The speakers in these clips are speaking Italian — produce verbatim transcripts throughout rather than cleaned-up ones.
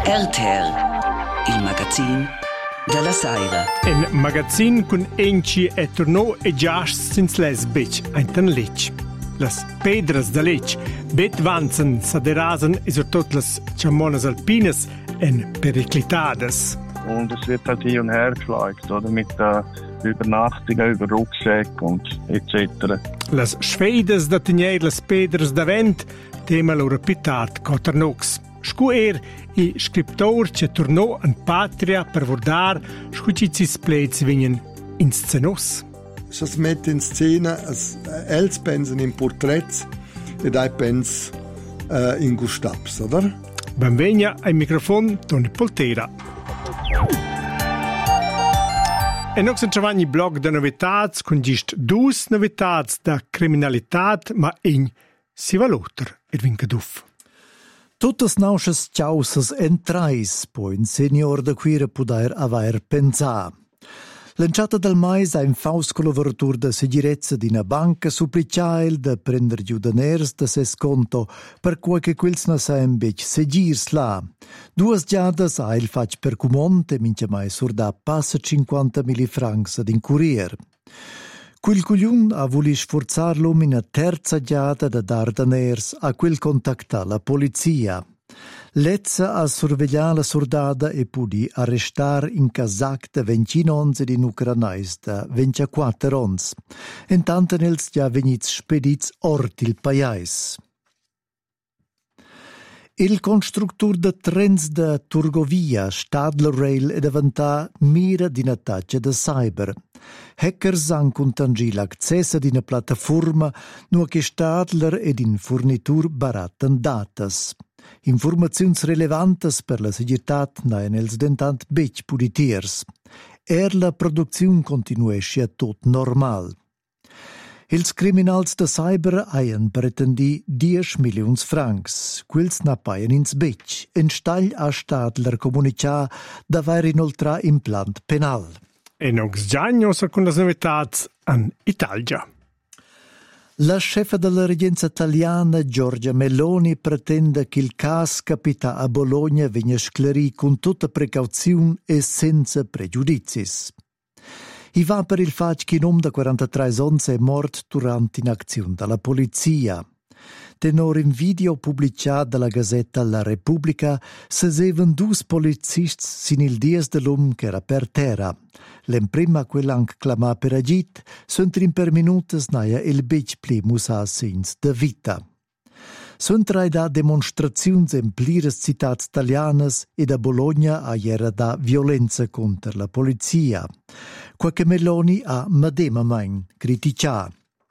R T R, il magazine della Saira. Un magazine con enci e tornò e giasts sins les bec einten lech. Las pedras da lech bet vanzen saderasen e surtot las chamonas alpines en periclitadas. Und es wird halt hier und her geflogen, oder? Mit äh, Übernachtungen, über Rucksäcke und et cetera. Las schweidas da tegner las pedras da vent, tema loro pitat coternox. Scu er i scriptor che tornò in patria per vordar scu ci sis plets vegnan in scenos. Es mette in scena as els pensen in porträts ed ai pens uh, in gustaps, oder? Benvegna ai microfon Toni Poltera. E non si trovano i blog da novitats con gist dus novitats da criminalitat, ma in si valuter e vinca duff. Tuttas nauschas ciausas entrais, po un senior da quira pudair avair pensà. L'enciata del mais ha un faus collaboratur da segirezza di una banca supplicail da prender giudaners da ses conto per quel che quels na sa invece segirs là. Duas giadas ha il fac per cumonte mince mai surda passa cinquanta mila francs ad incurier. Quel cugliun ha voli sforzarlo in una terza giada da dardaners a quel contacta la polizia. Lezza a sorvegliare la sordada e pudi arrestar in casac da ventinonze di ucranais da ventiquattro ons. Intanto nels già venits spedits ort il paiais. Il constructor de trens de Turgovia, Stadler Rail, è diventato mira di un'attacca da cyber. Hackers hanno contangì l'accesso di una piattaforma no che Stadler ed in fornitur baratten datas. Informazioni rilevanti per la segurità naien els dentant bec puditiers. Er la produzione continuesce a tot normal. Ils criminals de cyber haien pretendi dieci milions francs. Quils napaien ins bec. En stagl a Stadler comunicà d'aver inoltrà implant penal. E nox giagnos con las novitats an Italia. La chefa della regenza italiana Giorgia Meloni pretende che il caso capita a Bologna venga sclerì con tutta precauzione e senza pregiudizi. I va per il fatto che un uomo da quarantatré anni è morto durante un'azione della polizia. Tenor in video pubblicato dalla Gazzetta La Repubblica si sevano due polizisti sin il dies dell'uomo che era per terra. L'emprima quella anche clamà per agit, sono per minuti snaia il bec plimus a sins de vita. Sono da dimostrazioni emplires citats italianas e da Bologna a era da violenza contro la polizia. Qualche Meloni ha medema main criticà.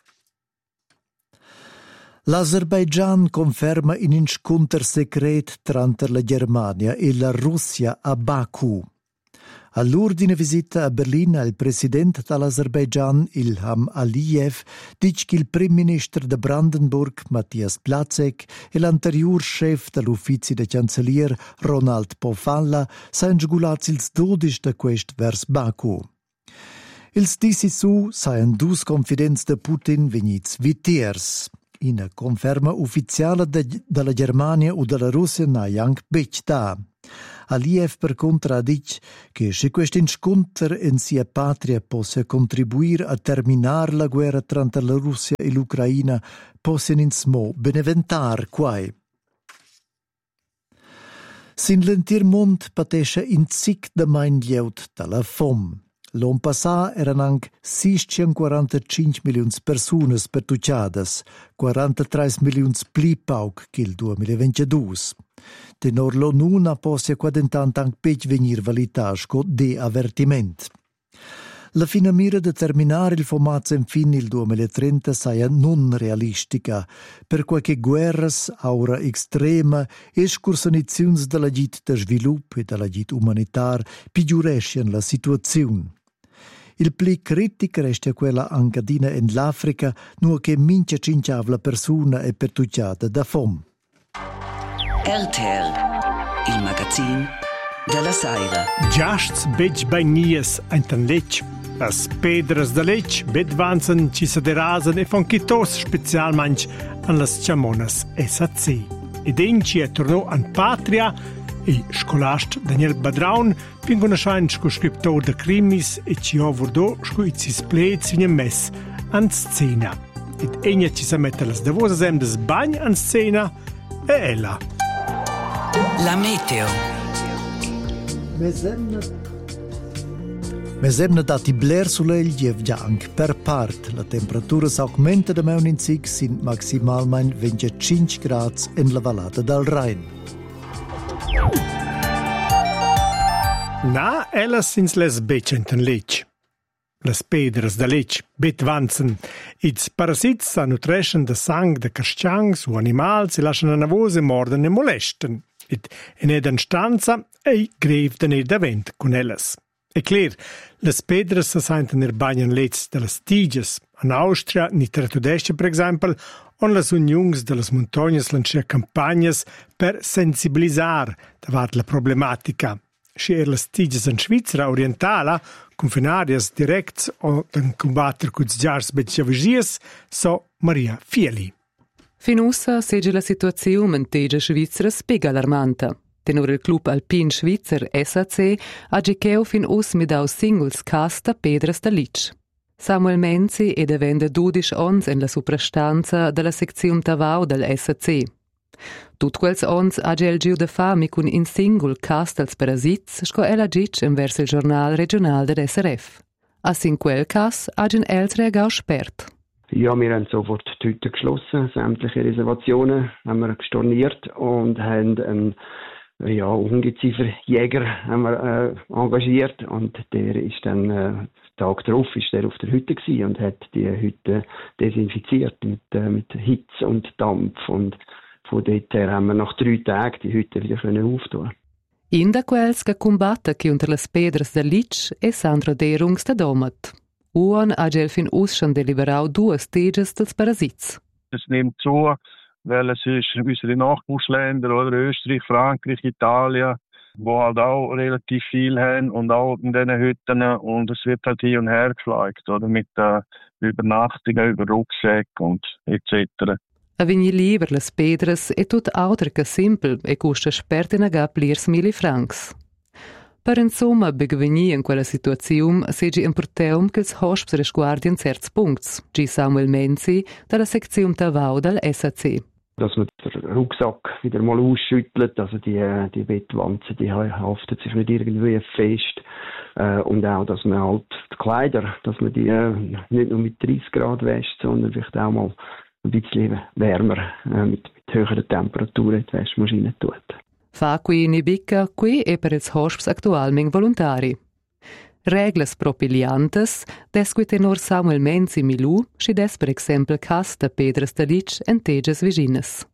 L'Azerbaigian conferma in un scontro secret tra la Germania e la Russia a Baku. All'ordine visita a Berlino il presidente dell'Azerbaigian Ilham Aliyev dice che il primo ministro di Brandenburg Matthias Platzek e l'anterior chef dell'ufficio del cancellier Ronald Pofalla sain sgulats ils dodici da quest vers Baku. Ils dissi su sain dus confidents de Putin vegnits vitiers. In conferma ufficiale de, della Germania o della Russia na jank bec da. Aliyev per contra dice che se questo incontro in sia patria possa contribuire a terminare la guerra tra la Russia e l'Ucraina, possono in smo beneventar quai. Sin l'entir mond patesce in zic de main lieut dalla fom. L'anno passato erano anche seicentoquarantacinque milioni di persone pertucciadas, quarantatré milioni pli pauc che il duemilaventidue. Tenor l'ONU non possa quadentant anche pec venir valitasco de avvertiment. La fina mira de terminare il formato in fin il duemilatrenta saia non realistica, per qualche guerras aura extrema e scursoniziuns della git de sviluppo e della git umanitar pigiurescian la situazione. Il pli critic resta quella ancadina in l'Africa, nu che mince cinciavla persona è pertucciata da fom. R T R, il magazine della Saira. Giasts bec bainies einten lech. Las pedras da lech bet vanzen ci saderasen e fan chitos specialmanch an las chamonas S A C. Ed enci è tornò an patria E scolast Daniel Badraun vengono schein sco scriptor de crimis e ci ovordò sco izis plets in mess an scena. Et egna ci sa mette las davosas em des bagn an scena e ella. La meteo. Mes hem dati bler soleil jev gianc per part. La temperatura s'augmenta da meun in sig sind maximalmein venticinque grads in la vallata del Rhein. Na, ellas sins les becenten lec. Las pedras da lec bet vanzen. Ils parasits sa nutreschen da sang da carsciangs o animals e lascian a navose morden e molesten. Et en edan stanza ei grev da ne da vent con ellas. E clear, las pedras sa senten er bagnan lec de las tiges. An Austria, ni Tratudesce, per exempel, on las unions de las montagnas lancia campagnas per sensibilisar davat la problematica. Scher las tiges in Svizzera orientala, confinarias directs o den combatter cuts giars betjavigies, so Maria Fieli. Finussa segge la situazione in tiges Svizzera spiega allarmanta. Tenor il club alpin svizzer S A C ha gecheu fin us midau singles casta pedras da Litsch. Samuel Menzi è devende dudisch ons en la suprastanza della sezione Tavau del S A C. Tut quels ons ha gel giu de fami cun in single cast als parasits sco ella gitsch en vers il giornal regional del S R F. A sin quel cas ha gen els reagau spert. Ja, wir haben sofort die Hütte geschlossen, sämtliche Reservationen haben wir gestorniert und haben einen ja, Ungezieferjäger haben wir, äh, engagiert und der ist dann äh, Tag darauf ist der auf der Hütte gewesen und hat die Hütte desinfiziert mit, äh, mit Hitze und Dampf und von dort her haben wir nach drei Tagen die Hütte wieder auftun. In da quels che combatta che unter las pedras da Litsch e Sandra Derungs da Domat. Uan ha gel fin us schon deliberau duas tiges dels parasits. Es nimmt zu, weil es ist unsere Nachbarländer, oder Österreich, Frankreich, Italien, wo halt auch relativ viel haben und auch in diesen Hütten und es wird halt hier und her geflogen, oder mit äh, Übernachtungen, über Rucksäcke und et cetera. A vigni lieber las pedras è tut auter che simpel e custa spert in agap plirs mili francs. Per insomma begveni in quella situazione segi importeum che ils hosps resguardien certs punkts, G. Samuel Menzi dalla sezione Tavau del S A C. Dass man den Rucksack wieder mal ausschüttelt, also die, die Bettwanze, die haftet sich nicht irgendwie fest. Äh, und auch, dass man halt die Kleider, dass man die äh, nicht nur mit dreißig Grad wäscht, sondern vielleicht auch mal ein bisschen wärmer, äh, mit, mit höheren Temperaturen in die Waschmaschine tut. Fa qui ni bicca, qui e per ils hosps actualment voluntari. Reglas propiliantes, desque tenor Samuel Menzi Milu, si des per exempel casta pedras da Litsch en teges vigines.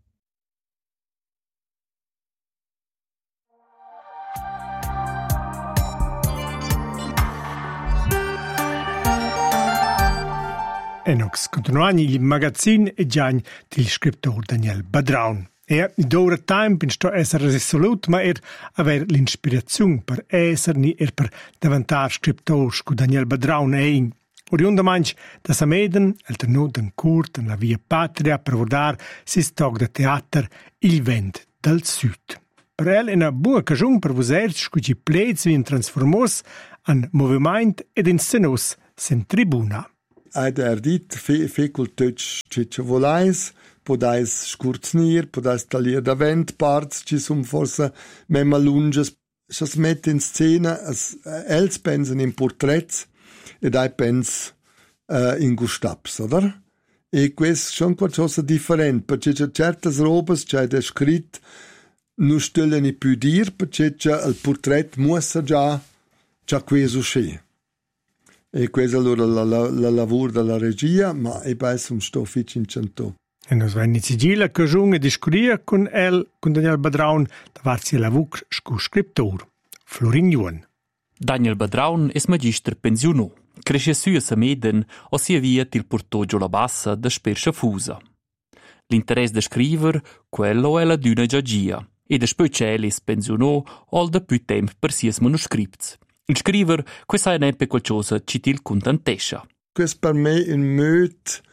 Enox continuani il magazin e giagn del scriptor Daniel Badraun. Er, in d'ora time, pensto essere resolut, ma er aver l'inspirazione per essere ni er per diventar scriptor sco Daniel Badraun ein. Oriunda manch da Sameden, el tenut en curt en la via Patria per vodar sis tog de teater Il vent del Sud. Per el è una buona cagione per voser sco gi plets vien transformos an moviment ed in senos sen tribuna. Ad er dit fe fecul tötsch ciccio volais, podais scurznir, podais talier da vent parts, ci sum forse memma lunges. Schas met in scena, as els pensen in portrets, ed ai pens uh, in gustaps, oder? E quest schon qualcosa different, perché c'è certas robes, c'è de scrit, nu stellen i più dir, perché c'è il portret muossa già, già queso c'è. E questa allora la, la, la lavoro della regia, ma è penso un sto fitch in cento. E nos va iniziare che giunge discuria con el, con Daniel Badraun, da varsi la vuc scu scriptor, Florin Juan. Daniel Badraun es magister pensionato. Cresce su a Sameden o sia via til portoggio la bassa da sperscia fusa. L'interesse de scriver, quello è la d'una giagia, e da spöcelis pensionò ol da più temp per sies manuscripts. Il scriver, questa è neppe qualcosa ci til contentescia. Questo per me è un möt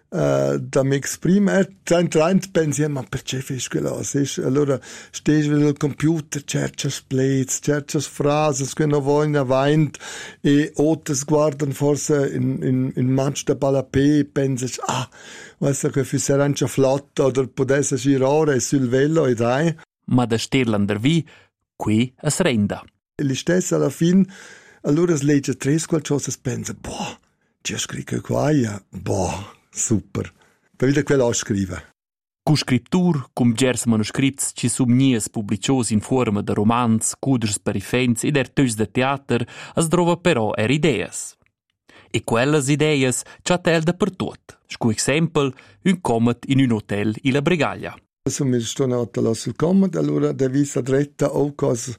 Uh, da mi esprime, e trent pensi, ma perché fai quello? Allora, stai al computer, cerchi splits, cerchi frasi, che non vogliono avanti, e otras guardano forse in, in, in match da ballapé, e pensi, ah, questo che fosse anche flotta, o potesse girare sul velo e dai. Ma da stirlander vi, qui es renda. E li stessi alla fine, allora es legge tre qualcosa e pensa, boh, ci scrive qua, boh, super. Per vedere quello scrive. Cu scriptur, cum gers manuscripts ci sumnies publicios in forma de romans, cuders per i fens ed ertös de teater, as drova però er ideas. E quelles ideas c'ha tel da per tot. Scu exempel, un comet in un hotel in la Bregaglia. So mi sto nota la sul comet, allora da visa dretta o cos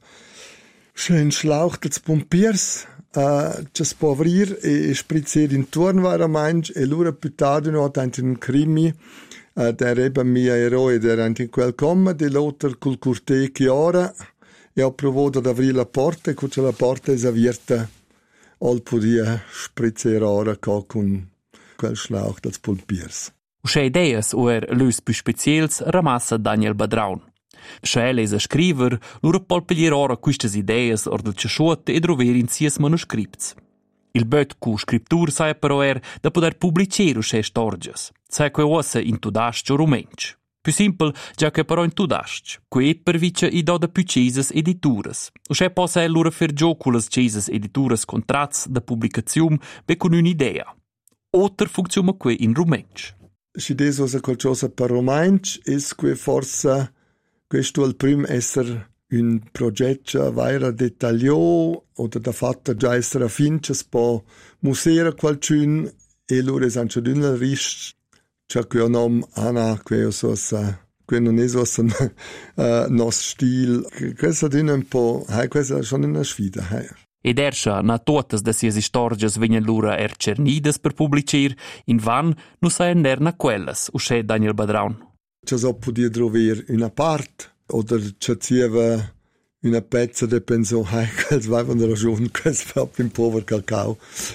schön schlauchtet pompiers. Uh, ci si può aprire e sprizzare intorno veramente e allora più tardi no, anche un crimi uh, der era mio eroe der anche in quel comma e l'altro col curte chiara e ho provato ad aprire la porta e con la porta è aperta al podia sprizzare ora con quel schlauch das pompiers. Usche ideas o er lös più specials ramassa Daniel Badraun. Scel es a scriver, lura pol peglier ora quistas ideas or del ciasciuote e drover in sies manuscripts. Il böt cu scriptur saia però er da poder publicer usche storges, saia que ossa in tudasc o rumenc. Più simpel, già che però in tudasc, que per vice i do da più cesas edituras. Usche possa er lura fer gioculas cesas edituras contrats da publicazium be con un'idea. Otter funziona que in rumenc. Si des osa qualcosa per rumenc, es que forsa questo al prim essere un progetto vaira dettagliato o da fatta già essere finche si può musere qualcun e loro è anche d'una rist c'è quel nome Anna quel so sa quel non è so uh, nos stil questo è un po' hai questa è schon una sfida hai. Ed erscha na totes de sies istorges venien lura er cernides per publicir in van nu sa erna quelles usche Daniel Badraun. Ci so podia trovare una parte oder ci zieva una pezza de penso hai quels vai von der ragione quels proprio in pover cacao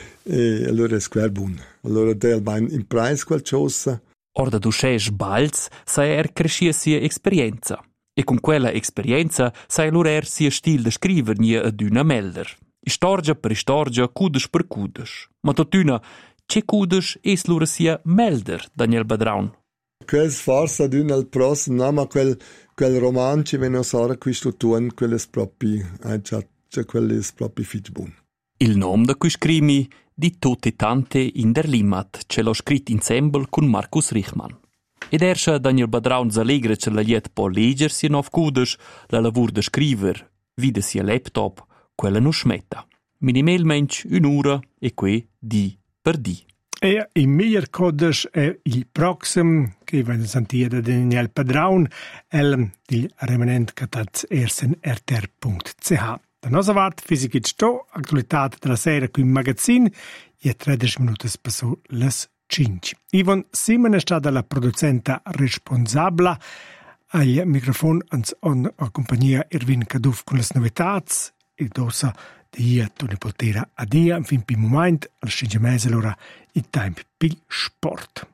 e allora è quel buon allora del bain in price qualcosa orda du schesch balz sai er crescia sia esperienza e con quella esperienza sai lura er sia stil de scriver nie ad una melder istorgia per istorgia cudes per cudes ma totuna che cudes es lura sia melder Daniel Badraun. Quel forza di un al prossimo, no, ma quel, quel romanzo, wenn non so questo tuon, quel è proprio, eh, cioè, quel è proprio fit buon. Il nome da questo crimi di Tutte Tante in der Limmat ce l'ho scritto insieme con Markus Richmann. Ed erscha Daniel Badraun s'allegra ce la liet po leger sia nov cudes, la lavur da scriver, vide sia laptop, quella non smetta. Minimalmente un'ora e que di per di. E il miglior codes è il prossimo che va a sentire da Daniel Badraun, el il remanent catats ersen r t r punto c h. Da nostra parte, fisica e sto, attualità della sera qui in magazzino, e tredici minuti passò le cinque. Ivan Simon è stata la producente responsabile, al microfono on a compagnia Erwin Kaduf con le novità, e dosa di Tony Poltera a dia, in fin più momento, al cinque mese l'ora il tempo per sport.